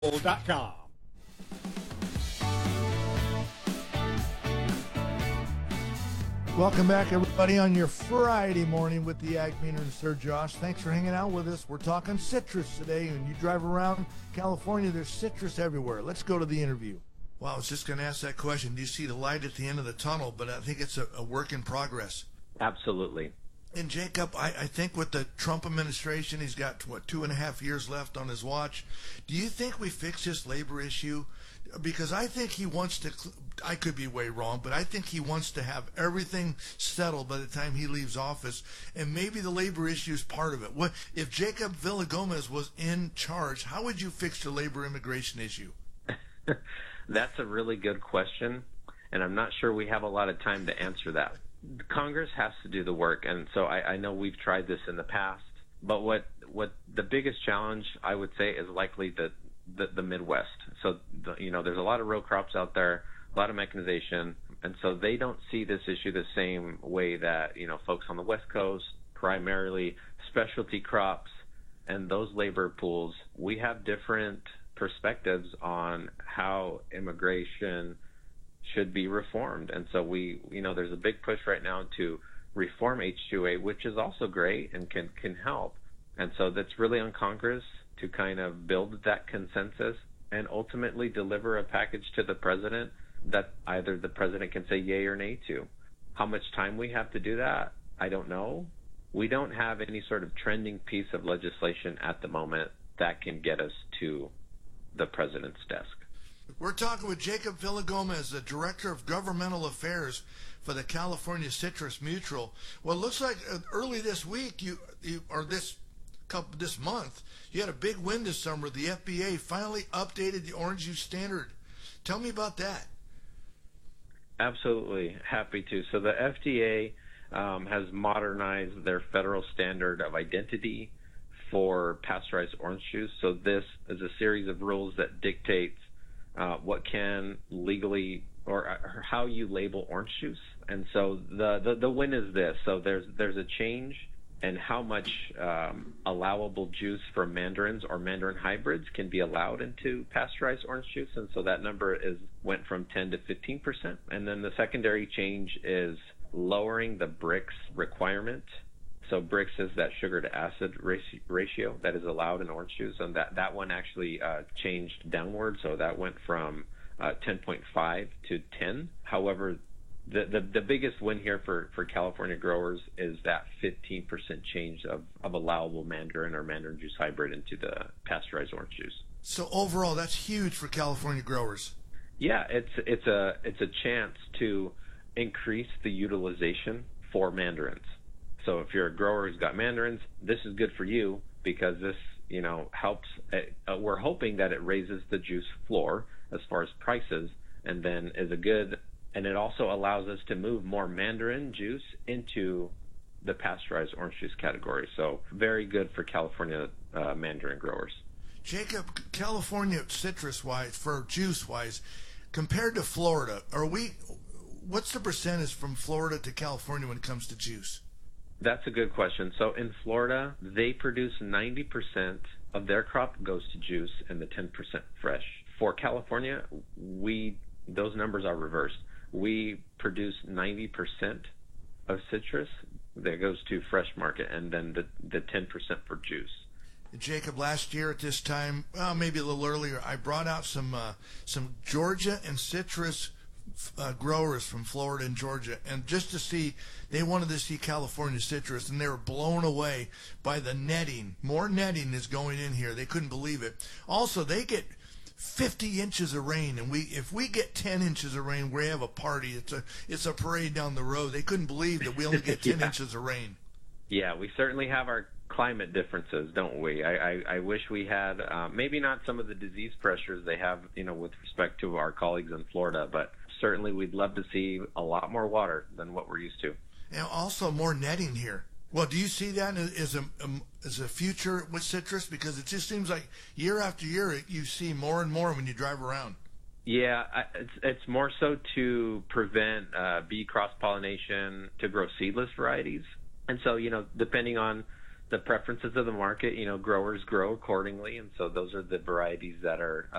Ag.com. Welcome back, everybody, on your Friday morning with the Ag Meter and Sir Josh. Thanks for hanging out with us. We're talking citrus today. When you drive around California, there's citrus everywhere. Let's go to the interview. Well, I was just going to ask that question. Do you see the light at the end of the tunnel? But I think it's a work in progress. Absolutely. And Jacob, I think with the Trump administration, he's got, 2.5 years left on his watch. Do you think we fix this labor issue? Because I think he wants to, I could be way wrong, but I think he wants to have everything settled by the time he leaves office, and maybe the labor issue is part of it. What if Jacob Villagomez was in charge, how would you fix the labor immigration issue? That's a really good question, and I'm not sure we have a lot of time to answer that. Congress has to do the work, and so I know we've tried this in the past, but what the biggest challenge, I would say, is likely the Midwest. So, there's a lot of row crops out there, a lot of mechanization, and so they don't see this issue the same way that, folks on the West Coast, primarily specialty crops and those labor pools. We have different perspectives on how immigration should be reformed. And so there's a big push right now to reform H-2A, which is also great and can help. And so that's really on Congress to kind of build that consensus and ultimately deliver a package to the president that either the president can say yay or nay to. How much time we have to do that, I don't know. We don't have any sort of trending piece of legislation at the moment that can get us to the president's desk. We're talking with Jacob Villagomez, the Director of Governmental Affairs for the California Citrus Mutual. Well, it looks like early this week, this month, you had a big win this summer. The FDA finally updated the orange juice standard. Tell me about that. Absolutely. Happy to. So the FDA has modernized their federal standard of identity for pasteurized orange juice. So this is a series of rules that dictates what can legally or how you label orange juice. And so the win is this. So there's a change in how much allowable juice from mandarins or mandarin hybrids can be allowed into pasteurized orange juice. And so that number went from 10 to 15%. And then the secondary change is lowering the Brix requirement. So Brix is that sugar to acid ratio that is allowed in orange juice, and that one actually changed downward. So that went from 10.5 to 10. However, the biggest win here for California growers is that 15% change of allowable mandarin or mandarin juice hybrid into the pasteurized orange juice. So overall, that's huge for California growers. Yeah, it's a chance to increase the utilization for mandarins. So if you're a grower who's got mandarins, this is good for you because this, helps. We're hoping that it raises the juice floor as far as prices, and then and it also allows us to move more mandarin juice into the pasteurized orange juice category. So very good for California mandarin growers. Jacob, California citrus-wise, for juice-wise, compared to Florida, what's the percentage from Florida to California when it comes to juice? That's a good question. So in Florida, they produce 90% of their crop goes to juice and the 10% fresh. For California, those numbers are reversed. We produce 90% of citrus that goes to fresh market, and then the 10% for juice. Jacob, last year at this time, maybe a little earlier, I brought out some Georgia and citrus growers from Florida and Georgia, and just to see, they wanted to see California citrus, and they were blown away by the netting. More netting is going in here. They couldn't believe it. Also, they get 50 inches of rain, and if we get 10 inches of rain, we have a party. It's a parade down the road. They couldn't believe that we only get 10 inches of rain. Yeah, we certainly have our climate differences, don't we? I wish we had maybe not some of the disease pressures they have, with respect to our colleagues in Florida, but certainly we'd love to see a lot more water than what we're used to. And also more netting here. Well, do you see that as a future with citrus? Because it just seems like year after year you see more and more when you drive around. Yeah, it's more so to prevent bee cross-pollination, to grow seedless varieties. And so, depending on the preferences of the market. Growers grow accordingly, and so those are the varieties that are